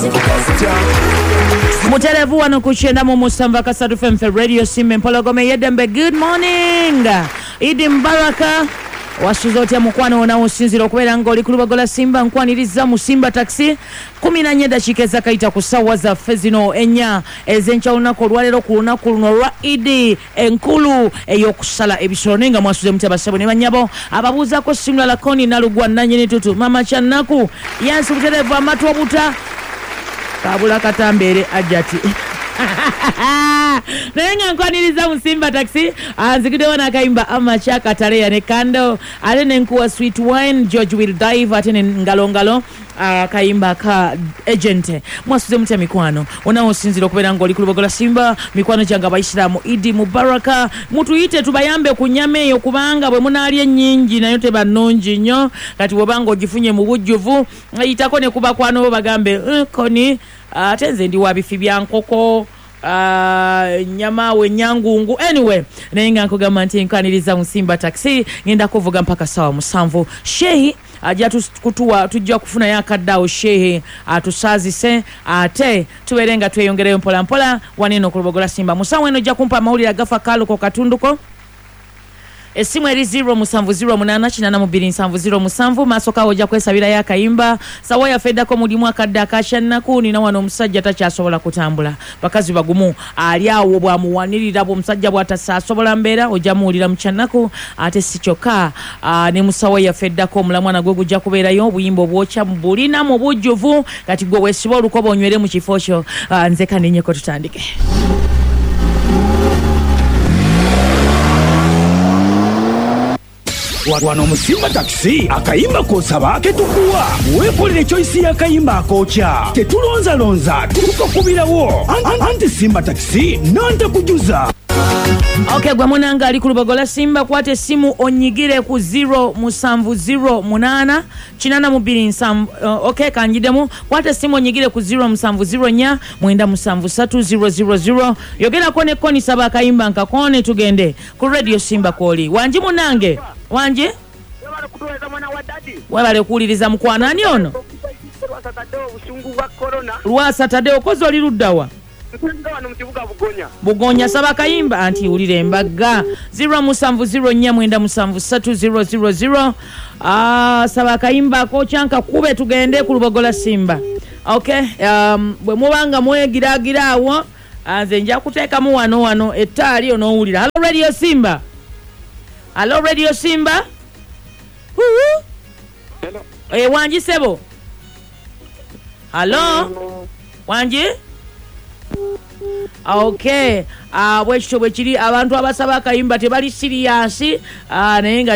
Mutelevu wano kuchenda mu Musamba Kasatu FM Radio Simbe Mpologome Yedembe. Good morning. Idi Mbaraka wasuzote mukwano na usinziro kubera ngoli kulubagola Simba nkwaniriza mu Simba taxi 14 dakika zakaita kusawa za fezino enya ezencha unako lwalero kulunaku luno lwa Idi enkulu eyokusala ebisonenga mwasuze mutabasabo ne banyabo ababuza ko simula lakoni nalugwa nanyini tutu mama channaku yansi mutelevu amatu obuta kabula katambere ajati Nenga nkwaniriza mu Simba taxi azikide wana kaimba amachaka tareya ne kando alene nkuwa sweet wine George will dive atene ngalongalo kaimba ka agent mwasuze mutya mikwano onawo sinziro kubera ngoli kulubogola Simba mikwano changa baisiramu Idi Mubaraka mutuyite tubayambe kunyameyo kubanga bwe munali nyingi nayo te banonji nyo kati bobango gifunye mu bujjuvu itakone kuba kwano bagambe koni tenze ndi wabifi byankoko nyama we nyangungu anyway nenga nkogamba nti nkaniriza mu Simba taxi ngenda kuvuga mpaka sawa musanvu shehi ajja kutuwa tujja kufuna yakaddawo shehe atusazise ate tuberenga tweyongereyo mpola mpola waneno kulubogola Simba musanvu eno jja kumpa mawuli agafa kaluko katunduko esimu eri 07088 masoka oja kwesabira yakayimba sawa ya fedda ko mudimu akadda akashannaku nina wano omusajja takyasobola kutambula bakazi bagumu ali awo bwamuwanirira bo omusajja bwatasasobola mbeera oja muwulira muchannaku ate sichoka ne musawa ya fedda ko mulamwana gwe gujja kubeerayo obuyimbo bwocha bulina mu bujjuvu kati gwe wesiba olukoba onywere mu kifo kyo nze kanenyeko tutandike. Wano mu Simba taxi akayimba kosaba ketukuwa weekolere choice ya kayimba akocha tetulonza lonza tukakubirawo anti Simba taxi nante kujuza. Okay, gwa munanga ali kulubogola Simba kwate simu onyigire ku 07008 chinana mubiri nsam okay kanjidemu kwate simu onyigire ku 070 mwenda musanvu 3000 yogera kone koni saba kayimba nkakone tugende ku Radio Simba koli wanji munange wanje wabale kuuliriza mukwana ani ono Rwasa Tadeo kozo liruddawa Bugonya saba kayimba anti ulire embaga 070 mwenda musanvu 3000 saba kayimba ko chanka kube tugende ku lubogola Simba. Okay, bwe mubanga mwegiragira awo anze nja kuteeka mu wano etali ono ulira. Hello Radio Simba. Hello Radio Simba. Hello. Wanji sebo. Hello. Wanji. Okay, bwe kiri abantu abasaba kayimba tebali serious naye nga